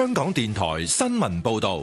香港電台新聞報道。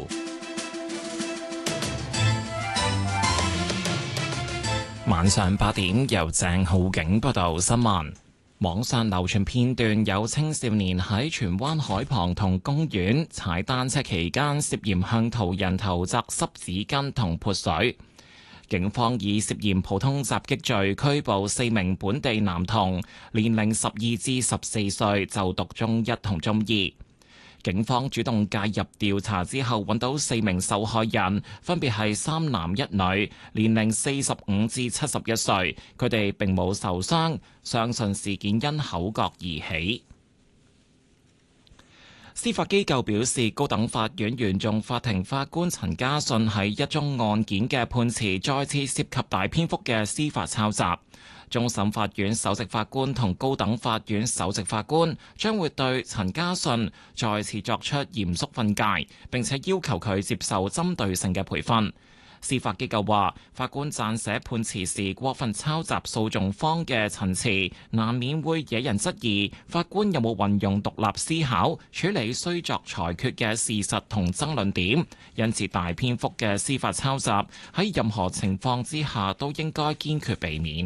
晚上8點，由鄭浩景報道新聞。網上流傳片段，有青少年喺荃灣海旁同公園踩單車期間，涉嫌向途人投擲濕紙巾同潑水。警方以涉嫌普通襲擊罪拘捕4名本地男童，年齡12至14歲，就讀中一同中二。警方主動介入調查之後，揾到4名受害人，分別係3男1女，年齡45至71歲，佢哋並冇受傷，相信事件因口角而起。司法機構表示，高等法院原訟法庭法官陳家信喺一宗案件嘅判詞再次涉及大篇幅嘅司法抄襲。終審法院首席法官同高等法院首席法官將會對陳家信再次作出嚴肅訓誡，並且要求佢接受針對性嘅培訓。司法機構話，法官撰寫判詞時過分抄襲訴訟方嘅陳詞，難免會惹人質疑法官有冇運用獨立思考處理需作裁決嘅事實同爭論點，因此大篇幅嘅司法抄襲喺任何情況之下都應該堅決避免。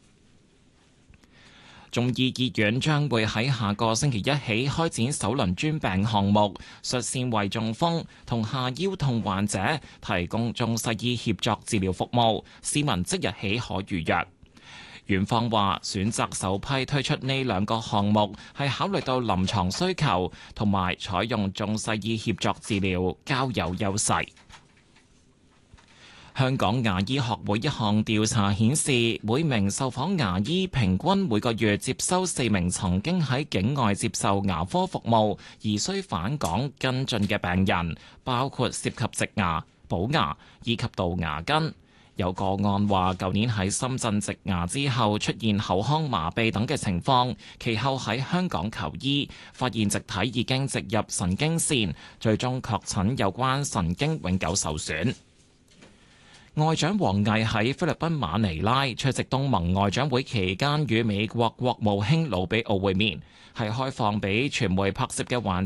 中醫醫院將會喺下個星期一起開展首輪專病項目，率先為中風同下腰痛患者提供中西醫協作治療服務，市民即日起可預約。院方話，選擇首批推出呢2個項目係考慮到臨床需求同埋採用中西醫協作治療較有優勢。香港牙醫學會一項調查顯示，每名受訪牙醫平均每個月接收4名曾經喺境外接受牙科服務而需返港跟進嘅病人，包括涉及植牙、補牙以及杜牙根。有個案話，舊年喺深圳植牙之後出現口腔麻痹等嘅情況，其後喺香港求醫，發現植體已經植入神經線，最終確診有關神經永久受損。外長王毅喺菲律賓馬尼拉出席東盟外長會期間，與美國國務卿魯比奧會面，係開放俾傳媒拍攝嘅環